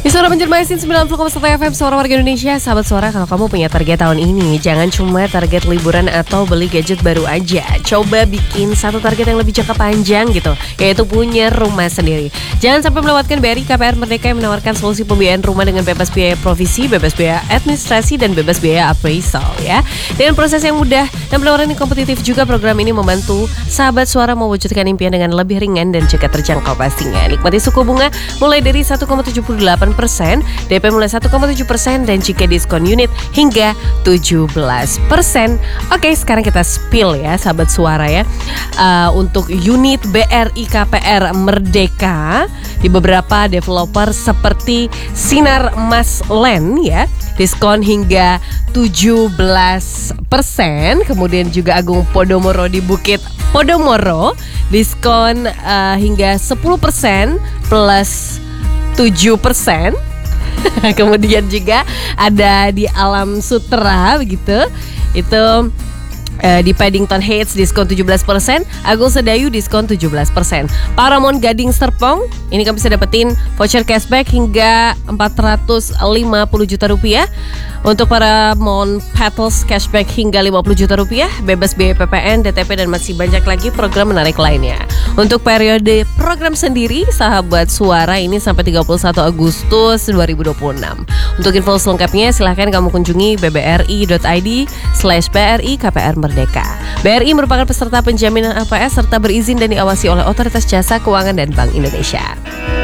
Suara Banjarmasin 90,1 FM, Suara Warga Indonesia. Sahabat Suara, kalau kamu punya target tahun ini, jangan cuma target liburan atau beli gadget baru aja. Coba bikin satu target yang lebih jangka panjang gitu, yaitu punya rumah sendiri. Jangan sampai melewatkan BRI KPR Merdeka yang menawarkan solusi pembiayaan rumah dengan bebas biaya provisi, bebas biaya administrasi, dan bebas biaya appraisal ya. Dengan proses yang mudah dan penawaran yang kompetitif juga, program ini membantu sahabat Suara mewujudkan impian dengan lebih ringan dan juga terjangkau pastinya. Nikmati suku bunga mulai dari 1,78%, DP mulai 1,7%, dan jika diskon unit hingga 17%. Oke, sekarang kita spill ya sahabat Suara ya. Untuk unit BRI KPR Merdeka di beberapa developer seperti Sinar Mas Land ya, diskon hingga 17%. Kemudian juga Agung Podomoro di Bukit Podomoro, diskon hingga 10% plus 7%. Kemudian juga ada di Alam Sutera begitu. Itu di Paddington Heights diskon 17%, Agung Sedayu diskon 17%. Paramount Gading Serpong, ini kamu bisa dapetin voucher cashback hingga 450 juta rupiah. Untuk Paramount Petals cashback hingga 50 juta rupiah, bebas biaya PPN, DTP, dan masih banyak lagi program menarik lainnya. Untuk periode program sendiri, sahabat Suara, ini sampai 31 Agustus 2026. Untuk info selengkapnya silahkan kamu kunjungi bbri.id/BRI KPR Merdeka. BRI merupakan peserta penjaminan APS serta berizin dan diawasi oleh Otoritas Jasa Keuangan dan Bank Indonesia.